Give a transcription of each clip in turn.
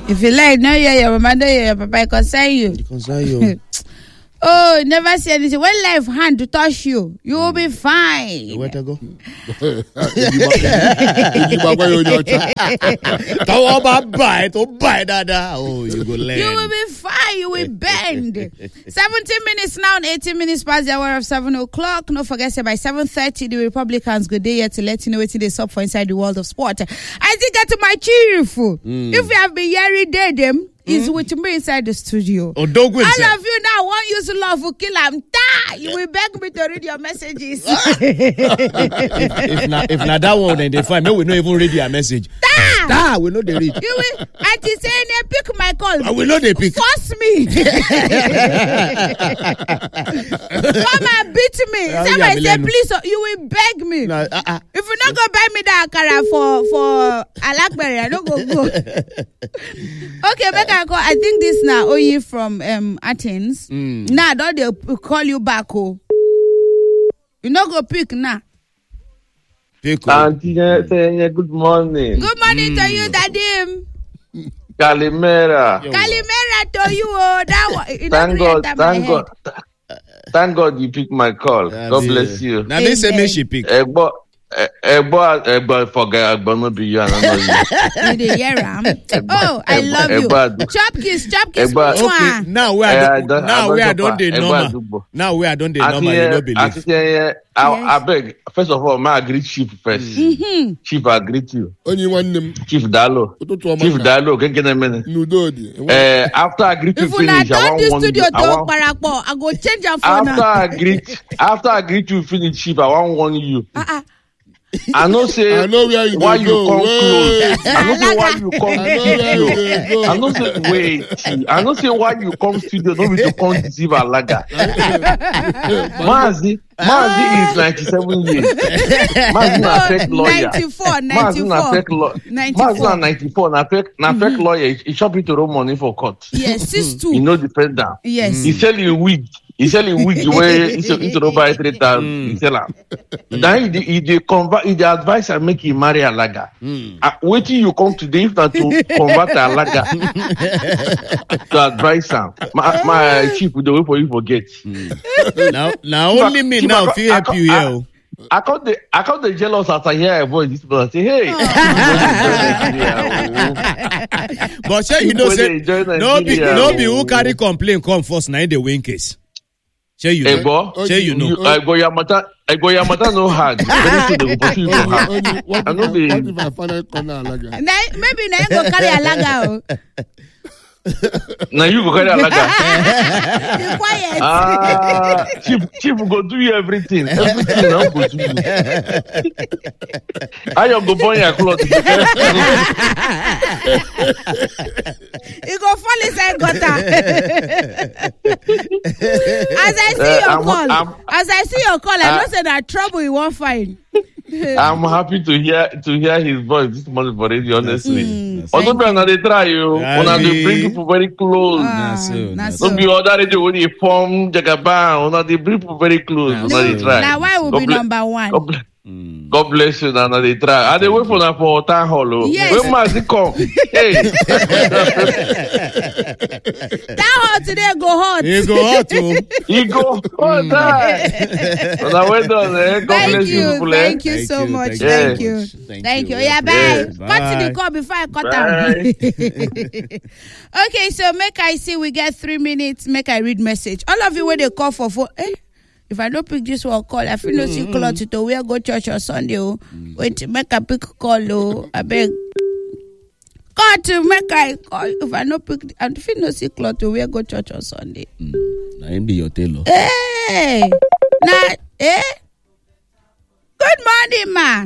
If you like, no, your mama, no, your papa, it concern you. It concern you. Oh, never say anything. When life hand to touch you, you will be fine. Where to go? You you go learn. You will be fine. You will bend. 17 minutes now and 18 minutes past the hour of 7 o'clock. No forget, say by 7:30, the Republicans go there to let you know what they up for inside the world of sport. I think get to my chief. If you have been hearing them, is with me inside the studio. Oh, don't go inside. All of you now want you to love who kill him. You will beg me to read your messages. if not that one, then they find me. We not even read your message. We know they read. You will. I just say they pick my call. I will know they pick. Force me. Come and beat me. Somebody say please. You will beg me. If you not go buy me that akara for Alakberry, I don't go. Okay, make I call. I think this now Oyi from Athens. Now don't they call you back? Oh, you not go pick now. Auntie, good morning. Good morning to you, Daddy. Kalimera. Kalimera to you. Oh, that one. Thank God you picked my call. God bless you. Now they say me she pick. Forget not be you. Oh, I love you. Chop kiss. Okay, now we are don't they normal. Now we are don't they normal. You don't believe. I beg. First of all, I greet Chief first. Chief, I greet you. Only one name. Chief Dalo. After I greet you finish, I go change your phone. After I greet you finish, Chief, I want warn you. I know say why you come close. I know say why you come studio. I know say why you come studio. Don't be to come deceive Alaga. Mazi is 97 years. Mazi na fake lawyer. 94. Mazi na fake lawyer. He shop it to roll money for court. Yes, 6'2". He no defender. Yes. He sell you wig. He selling wig where he's to buy 3,000. He sell am. Then he convert. He advise and make him marry Alaga. Wait till you come today if not to convert Alaga to advise him. My chief will wait for you forget. Now only me now feel help you here. I can't the jealous as I hear a voice. This person say, "Hey." But say you know say no be who carry complaint come first. Now in the win case. Say you know. I go Yamata no hard. I know what if I find out corner Alaga? Maybe now go carry Alaga. Now you go carry Alaga. Be quiet. Chief go do you everything. Everything now go do you. I am go burn your clothes. You go fall inside gutter. As I see your call, I know say that trouble you won't find. I'm happy to hear his voice this morning for radio, honestly. Although they try you, when they bring people very close. Don't be other radio when you form Jagaban, when they bring people very close. Now why will be number one? God bless you, Nana. They try. And they wait for that for town hall. Yes. When must it come? Hey. That hot today go hot. You go hot too. You go hot. God bless you. Thank you so much. Thank you. Yeah, bye. Cut to the call before I cut down. Okay, so make I see we get 3 minutes. Make I read message. All of you when they call for phone. If I don't pick this one call, I feel no see cloth to wear go church on Sunday. Wait, make a pick call. I beg. God to make I call. If I don't pick, I feel no see cloth to wear go church on Sunday. Now him be your tailor. Hey, Good morning, ma.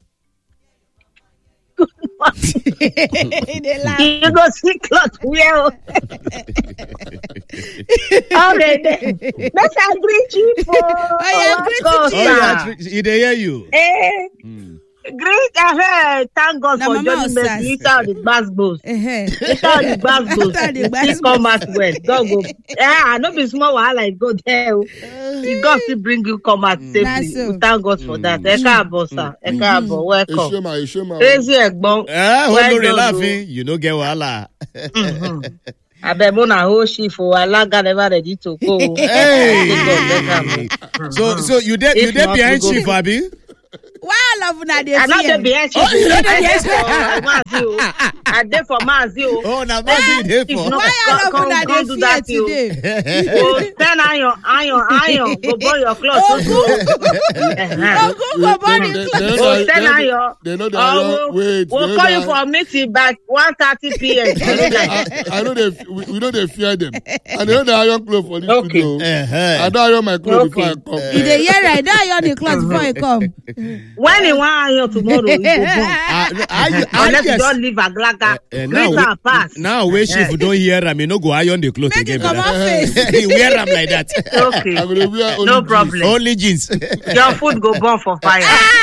Good morning. You go see cloth well. Okay, then. Let's agree you for. I agree to you. He dey hear you. Greet thank God for Johnny Mercy. Inside the basketballs. Inside the basketballs. He come out well. God go. I know be small wahala go there. God still bring you come out safely. Thank God for that. Ekaabo, sir. Ekaabo, welcome. Crazy Egbon. Olori laughing. You no get wahala. Abemona whole shift for Alaga never ready to go. So you did behind chief, Abi? Why I love na dey? I not dey behind chief. I dey for Mazio. Oh, now Mazio dey for. Why I love na dey fear today? Go turn iron. Go burn your clothes. Go burn your clothes. Go turn iron. They know that. Wait. We'll call you for a meeting by 1:30 p.m. I know we know they fear them. And they know the iron clothes for this video. I don't iron my clothes before I come. You dey hear right? Don't iron the clothes before you come. When you want iron tomorrow, you go burn. Unless you don't leave Aglaga. Now where chief don't hear am, you no go iron the clothes again. Make it come on face. You wear them like that. Okay. No problem. Only jeans. Your food go burn for fire.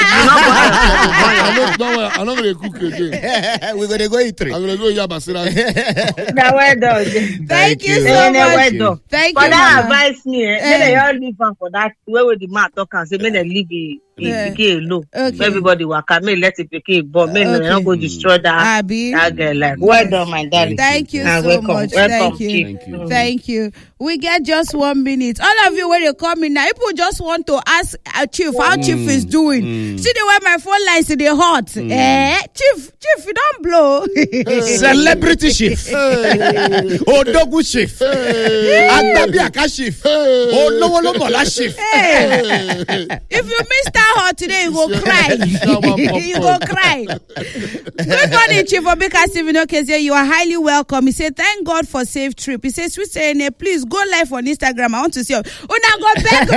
Don't worry, I'm not going to cook again. We're going to go eat 3. I'm going to go Yabasira. Now, well done. Thank you so much. Thank you. For that advice, me, they all leave for that. Where would the man talk and say, may they leave it alone. Everybody will come, may let it pick but may not go destroy that girl. Like, well done, my darling. Thank you so much. Thank you. We get just 1 minute. All of you, when you come in now, people just want to ask Chief how Chief is doing. See the way my phone lines in the hot. Chief, you don't blow. Celebrity Chief. Odogu Chief. Agbabiaka Chief. Olowolomola Chief. If you miss that hot today, you go cry. You go cry. Good morning, Chief Obika Stephen Okezie. You are highly welcome. He said, thank God for safe trip. He says, Sweet Sayene, please go live on Instagram. I want to see you. Una go back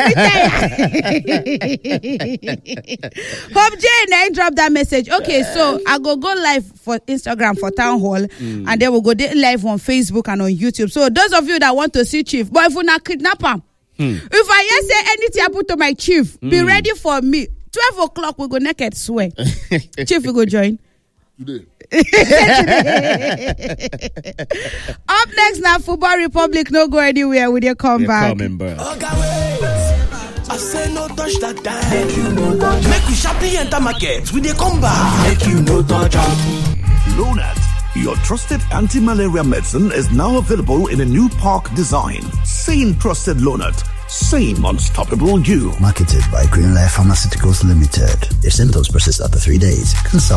Hope Jane, I drop that message. Okay, so I go live for Instagram for Town Hall, and then we'll go live on Facebook and on YouTube. So those of you that want to see Chief, but if we not kidnap him, if I hear say anything happen to my Chief, be ready for me. 12 o'clock, we go naked swear. Chief, we go join. Today. Up next now, Football Republic. No go anywhere with your comeback. I say no touch that time. Make we sharply enter market with a comeback. Make you no touch Lonat, your trusted anti-malaria medicine, is now available in a new park design. Same trusted Lonat. Same unstoppable you. Marketed by Greenlife Pharmaceuticals Limited. If symptoms persist after 3 days, consult